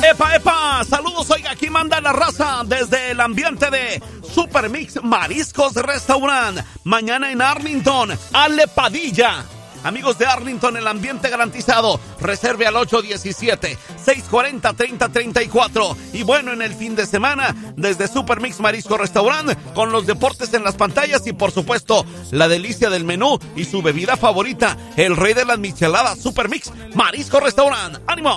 ¡Epa, epa! Saludos, oiga, aquí manda la raza desde el ambiente de Super Mix Mariscos Restaurant. Mañana en Arlington, Ale Padilla. Amigos de Arlington, el ambiente garantizado. Reserve al 817-640-3034. Y bueno, en el fin de semana, desde Super Mix Marisco Restaurant, con los deportes en las pantallas y por supuesto, la delicia del menú y su bebida favorita, el rey de las micheladas, Super Mix Marisco Restaurant. ¡Ánimo!